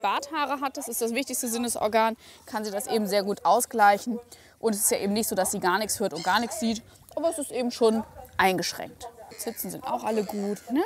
Barthaare hat, das ist das wichtigste Sinnesorgan, kann sie das eben sehr gut ausgleichen. Und es ist ja eben nicht so, dass sie gar nichts hört und gar nichts sieht, aber es ist eben schon eingeschränkt. Zitzen sind auch alle gut, ne?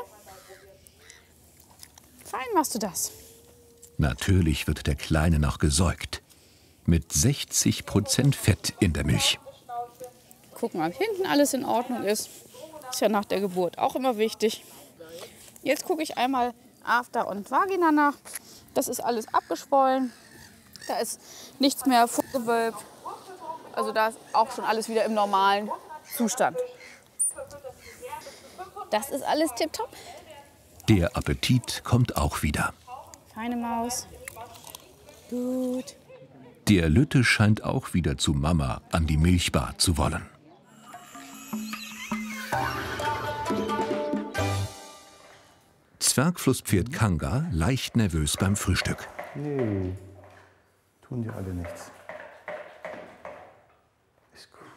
Fein machst du das. Natürlich wird der Kleine noch gesäugt. Mit 60% Fett in der Milch. Gucken, ob hinten alles in Ordnung ist. Ist ja nach der Geburt auch immer wichtig. Jetzt gucke ich einmal After und Vagina nach. Das ist alles abgeschwollen. Da ist nichts mehr vorgewölbt. Also da ist auch schon alles wieder im normalen Zustand. Das ist alles tipptopp. Der Appetit kommt auch wieder. Feine Maus. Gut. Der Lütte scheint auch wieder zu Mama an die Milchbar zu wollen. Zwergflusspferd Kanga leicht nervös beim Frühstück. Nee, tun die alle nichts. Ist gut.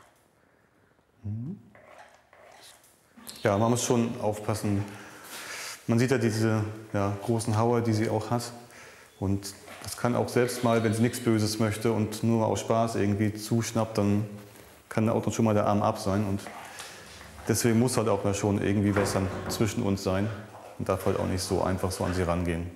Ja, man muss schon aufpassen. Man sieht ja diese großen Hauer, die sie auch hat. Und das kann auch selbst mal, wenn sie nichts Böses möchte und nur aus Spaß irgendwie zuschnappt, dann kann auch schon mal der Arm ab sein. Und deswegen muss halt auch mal schon irgendwie was dann zwischen uns sein. Und darf halt auch nicht so einfach so an sie rangehen.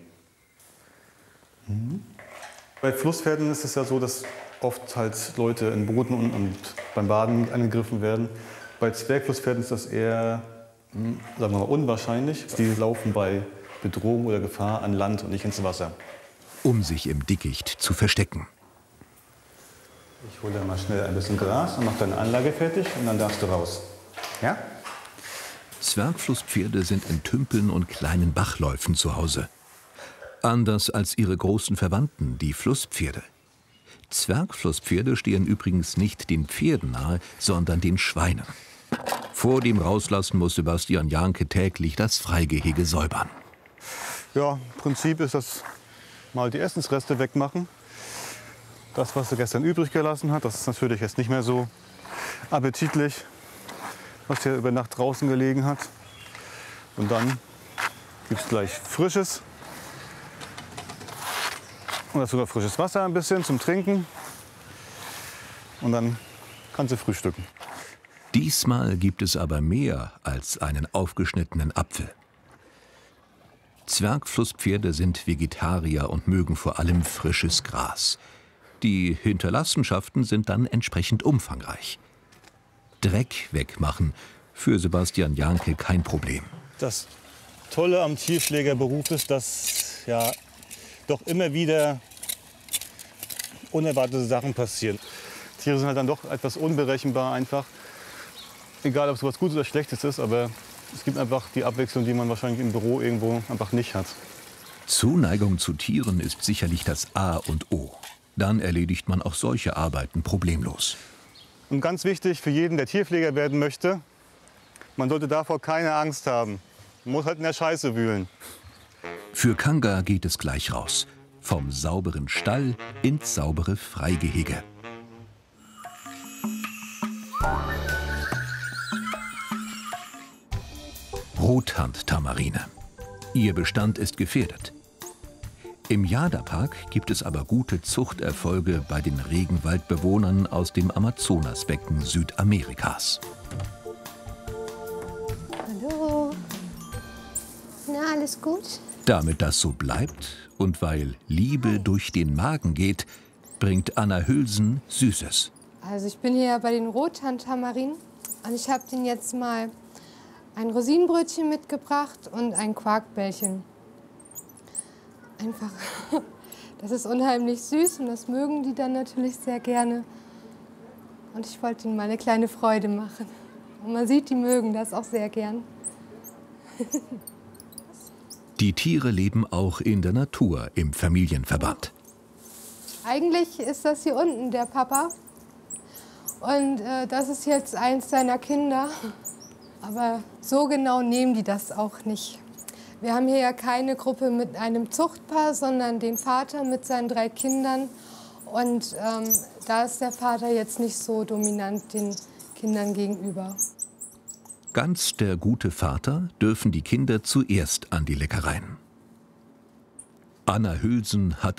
Bei Flusspferden ist es ja so, dass oft halt Leute in Booten und beim Baden angegriffen werden. Bei Zwergflusspferden ist das eher, sagen wir mal, unwahrscheinlich. Die laufen bei Bedrohung oder Gefahr an Land und nicht ins Wasser. Um sich im Dickicht zu verstecken. Ich hole da mal schnell ein bisschen Gras und mache deine Anlage fertig und dann darfst du raus. Ja? Zwergflusspferde sind in Tümpeln und kleinen Bachläufen zu Hause. Anders als ihre großen Verwandten, die Flusspferde. Zwergflusspferde stehen übrigens nicht den Pferden nahe, sondern den Schweinen. Vor dem Rauslassen muss Sebastian Jahnke täglich das Freigehege säubern. Ja, im Prinzip ist das mal die Essensreste wegmachen. Das, was er gestern übrig gelassen hat, das ist natürlich jetzt nicht mehr so appetitlich, was hier über Nacht draußen gelegen hat. Und dann gibt es gleich Frisches. Und dazu noch frisches Wasser ein bisschen zum Trinken. Und dann kann sie frühstücken. Diesmal gibt es aber mehr als einen aufgeschnittenen Apfel. Zwergflusspferde sind Vegetarier und mögen vor allem frisches Gras. Die Hinterlassenschaften sind dann entsprechend umfangreich. Dreck wegmachen, für Sebastian Jahnke kein Problem. Das Tolle am Tierschlägerberuf ist, dass doch immer wieder unerwartete Sachen passieren. Tiere sind halt dann doch etwas unberechenbar einfach. Egal, ob es was Gutes oder Schlechtes ist, aber es gibt einfach die Abwechslung, die man wahrscheinlich im Büro irgendwo einfach nicht hat. Zuneigung zu Tieren ist sicherlich das A und O. Dann erledigt man auch solche Arbeiten problemlos. Und ganz wichtig für jeden, der Tierpfleger werden möchte, man sollte davor keine Angst haben. Man muss halt in der Scheiße wühlen. Für Kanga geht es gleich raus. Vom sauberen Stall ins saubere Freigehege. Rothandtamarine. Ihr Bestand ist gefährdet. Im Jada-Park gibt es aber gute Zuchterfolge bei den Regenwaldbewohnern aus dem Amazonasbecken Südamerikas. Hallo. Na, alles gut? Damit das so bleibt und weil Liebe durch den Magen geht, bringt Anna Hülsen Süßes. Also ich bin hier bei den Rothandtamarinen und ich habe denen jetzt mal ein Rosinenbrötchen mitgebracht und ein Quarkbällchen. Einfach, das ist unheimlich süß und das mögen die dann natürlich sehr gerne. Und ich wollte ihnen mal eine kleine Freude machen. Und man sieht, die mögen das auch sehr gern. Die Tiere leben auch in der Natur im Familienverband. Eigentlich ist das hier unten der Papa. Und das ist jetzt eins seiner Kinder. Aber so genau nehmen die das auch nicht. Wir haben hier ja keine Gruppe mit einem Zuchtpaar, sondern den Vater mit seinen 3 Kindern. Und da ist der Vater jetzt nicht so dominant den Kindern gegenüber. Ganz der gute Vater dürfen die Kinder zuerst an die Leckereien. Anna Hülsen hat